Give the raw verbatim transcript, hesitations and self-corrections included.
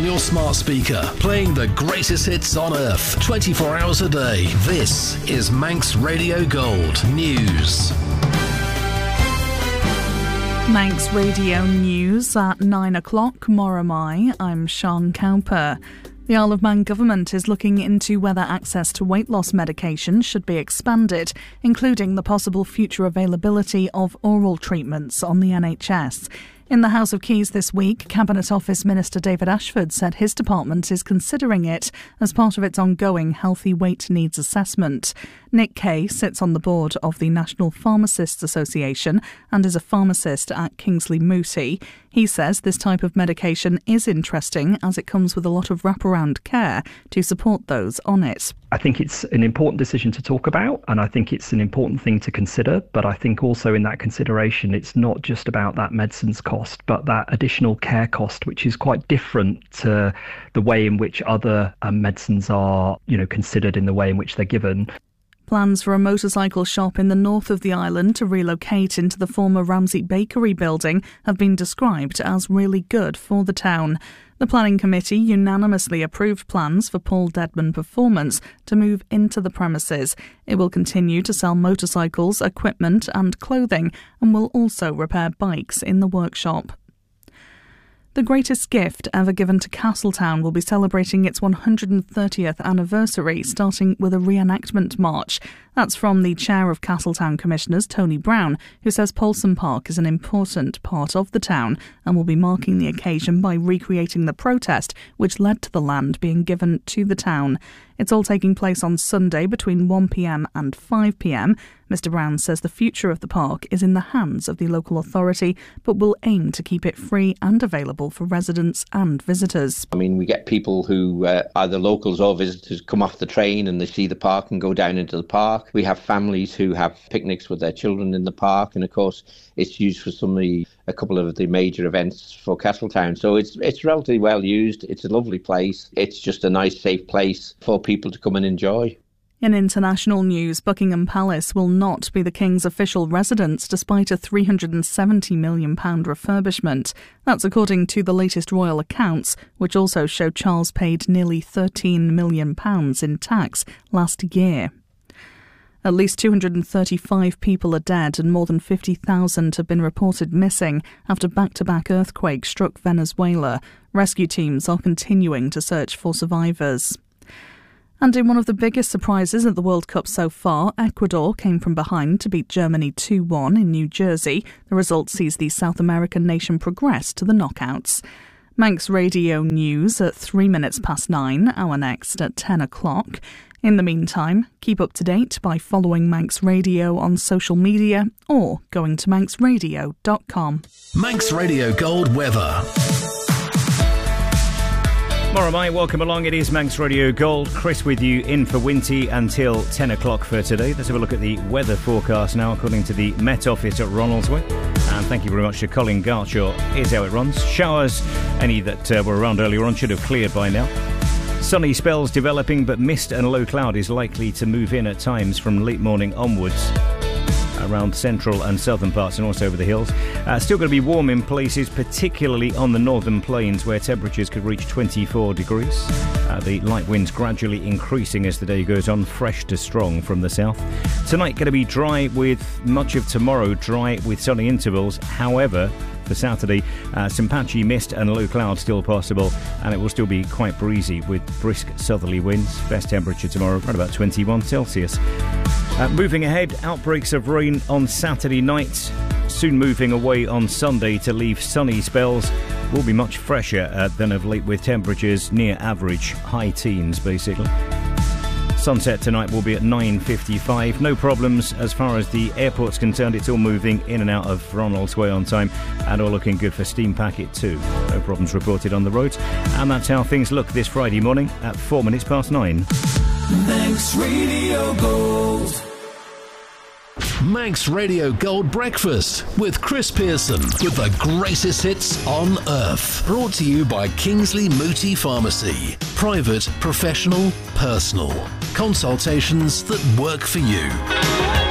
your smart speaker, playing the greatest hits on earth, twenty-four hours a day. This is Manx Radio Gold News. Manx Radio News at nine o'clock, Moramai. I'm Sean Cowper. The Isle of Man government is looking into whether access to weight loss medication should be expanded, including the possible future availability of oral treatments on the N H S. In the House of Keys this week, Cabinet Office Minister David Ashford said his department is considering it as part of its ongoing healthy weight needs assessment. Nick Kay sits on the board of the National Pharmacists Association and is a pharmacist at Kingsley Mootey. He says this type of medication is interesting as it comes with a lot of wraparound care to support those on it. I think it's an important decision to talk about, and I think it's an important thing to consider. But I think also in that consideration, it's not just about that medicines cost, but that additional care cost, which is quite different to the way in which other um, medicines are, you know, considered in the way in which they're given. Plans for a motorcycle shop in the north of the island to relocate into the former Ramsey Bakery building have been described as really good for the town. The planning committee unanimously approved plans for Paul Deadman Performance to move into the premises. It will continue to sell motorcycles, equipment and clothing, and will also repair bikes in the workshop. The greatest gift ever given to Castletown will be celebrating its one hundred thirtieth anniversary, starting with a reenactment march. That's from the chair of Castletown Commissioners, Tony Brown, who says Paulson Park is an important part of the town and will be marking the occasion by recreating the protest which led to the land being given to the town. It's all taking place on Sunday between one p m and five p m. Mister Brown says the future of the park is in the hands of the local authority, but will aim to keep it free and available for residents and visitors. I mean, we get people who, uh, either locals or visitors, come off the train and they see the park and go down into the park. We have families who have picnics with their children in the park, and of course it's used for some of the, a couple of the major events for Castletown. So it's it's relatively well used. It's a lovely place. It's just a nice, safe place for people to come and enjoy. In international news, Buckingham Palace will not be the King's official residence despite a three hundred seventy million pounds refurbishment. That's according to the latest royal accounts, which also show Charles paid nearly thirteen million pounds in tax last year. At least two hundred thirty-five people are dead and more than fifty thousand have been reported missing after back-to-back earthquakes struck Venezuela. Rescue teams are continuing to search for survivors. And in one of the biggest surprises at the World Cup so far, Ecuador came from behind to beat Germany two one in New Jersey. The result sees the South American nation progress to the knockouts. Manx Radio News at three minutes past nine, our next at ten o'clock. In the meantime, keep up to date by following Manx Radio on social media or going to manx radio dot com. Manx Radio Gold weather. Moramai, welcome along. It is Manx Radio Gold. Chris with you in for Winty until ten o'clock for today. Let's have a look at the weather forecast now, according to the Met Office at Ronaldsway. And thank you very much to Colin Gartshaw. Here's how it runs. Showers, any that uh, were around earlier on, should have cleared by now. Sunny spells developing, but mist and low cloud is likely to move in at times from late morning onwards around central and southern parts and also over the hills. Uh, still going to be warm in places, particularly on the northern plains where temperatures could reach twenty-four degrees. Uh, the light winds gradually increasing as the day goes on, fresh to strong from the south. Tonight going to be dry, with much of tomorrow dry with sunny intervals. However, for Saturday, uh, some patchy mist and low cloud still possible, and it will still be quite breezy with brisk southerly winds. Best temperature tomorrow around about twenty-one Celsius. Uh, moving ahead, outbreaks of rain on Saturday night, soon moving away on Sunday to leave sunny spells. Will be much fresher uh, than of late, with temperatures near average, high teens basically. Sunset tonight will be at nine fifty-five. No problems as far as the airport's concerned. It's all moving in and out of Ronaldsway on time, and all looking good for Steam Packet too. No problems reported on the roads. And that's how things look this Friday morning at four minutes past nine. Manx Radio Gold. Manx Radio Gold Breakfast with Chris Pearson, with the greatest hits on earth. Brought to you by Kingsley Mootey Pharmacy. Private, professional, personal. Consultations that work for you.